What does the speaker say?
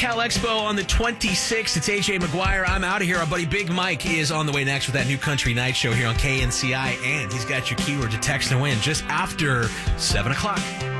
Cal Expo on the 26th. It's AJ McGuire. I'm out of here. Our buddy Big Mike is on the way next with that new Country Night Show here on KNCI, and he's got your keyword to text and win just after 7 o'clock.